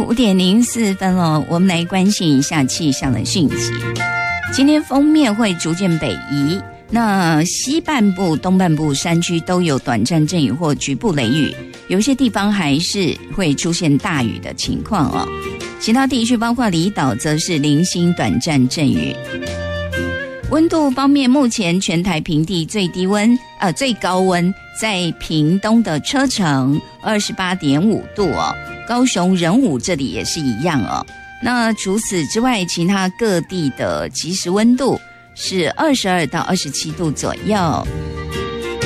5:04了，我们来关心一下气象的讯息。今天锋面会逐渐北移，那西半部、东半部山区都有短暂阵雨或局部雷雨，有些地方还是会出现大雨的情况哦。其他地区包括离岛则是零星短暂阵雨。温度方面，目前全台平地最高温在屏东的车城28.5度哦，高雄仁武这里也是一样哦。那除此之外，其他各地的即时温度是22到27度左右。